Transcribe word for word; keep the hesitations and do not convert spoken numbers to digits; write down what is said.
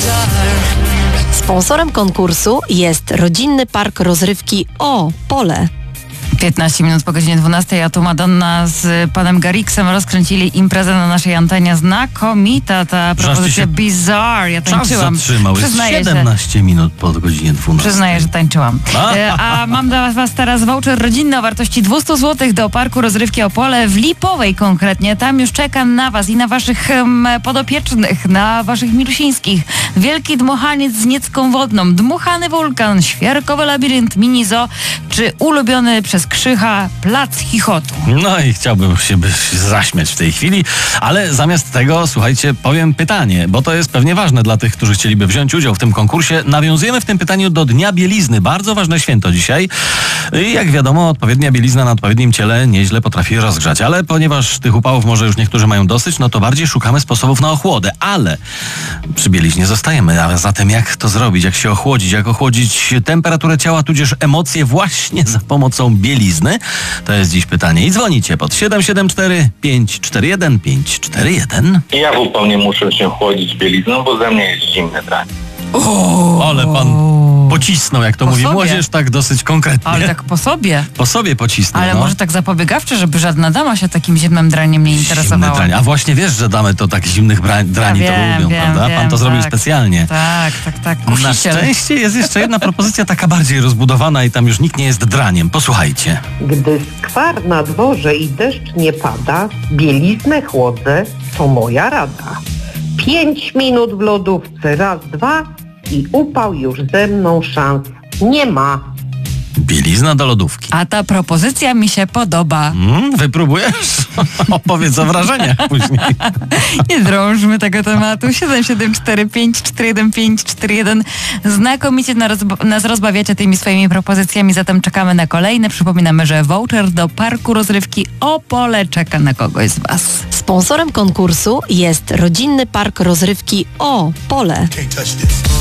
Sponsorem konkursu jest Rodzinny Park Rozrywki Opole. piętnaście minut po godzinie dwunastej, a tu Madonna z panem Garrixem rozkręcili imprezę na naszej antenie. Znakomita ta propozycja, Bizarre. Ja tańczyłam. Czas zatrzymał. Jest Przyznaję, siedemnaście minut po godzinie dwunastej. Przyznaję, że tańczyłam. A, a mam dla was teraz voucher rodzinny o wartości dwieście złotych do Parku Rozrywki Opole w Lipowej konkretnie. Tam już czeka na was i na waszych um, podopiecznych, na waszych milusińskich. Wielki dmuchaniec z niecką wodną, dmuchany wulkan, świerkowy labirynt, mini zoo, czy ulubiony przez Krzycha plac chichotu. No i chciałbym się by zaśmiać w tej chwili, ale zamiast tego, słuchajcie, powiem pytanie, bo to jest pewnie ważne dla tych, którzy chcieliby wziąć udział w tym konkursie. Nawiązujemy w tym pytaniu do Dnia Bielizny. Bardzo ważne święto dzisiaj. I jak wiadomo, odpowiednia bielizna na odpowiednim ciele nieźle potrafi rozgrzać, ale ponieważ tych upałów może już niektórzy mają dosyć, no to bardziej szukamy sposobów na ochłodę, ale przy bieliźnie zostajemy. A zatem jak to zrobić, jak się ochłodzić, jak ochłodzić temperaturę ciała, tudzież emocje właśnie za pomocą bielizny? To jest dziś pytanie. I dzwonicie pod siedem siedem cztery pięć cztery jeden pięć cztery jeden. Ja w upał nie muszę się chłodzić bielizną, bo ze mnie jest zimny drań. O, ale pan pocisnął, jak to Po mówi sobie. młodzież, tak dosyć konkretnie. Ale tak po sobie. Po sobie pocisnął. Ale no. może tak zapobiegawcze, żeby żadna dama się takim zimnym draniem nie Zimny interesowała. drań. A właśnie wiesz, że damy to tak zimnych bra- drani Ja to wiem, lubią, wiem, prawda? Pan wiem, to zrobił tak. specjalnie. Tak, tak, tak. Na Kusiciel. szczęście jest jeszcze jedna propozycja taka bardziej rozbudowana i tam już nikt nie jest draniem. Posłuchajcie. Gdy skwar na dworze i deszcz nie pada, bieliznę chłodzę, to moja rada. Pięć minut w lodówce, raz, dwa i upał już ze mną szans nie ma. Bielizna do lodówki. A ta propozycja mi się podoba. Mm, wypróbujesz? Opowiedz o wrażeniach później. Nie drążmy tego tematu. siedem siedem cztery pięć cztery jeden pięć cztery jeden. Znakomicie nas, nas rozbawiacie tymi swoimi propozycjami, zatem czekamy na kolejne. Przypominamy, że voucher do Parku Rozrywki Opole czeka na kogoś z was. Sponsorem konkursu jest Rodzinny Park Rozrywki Opole.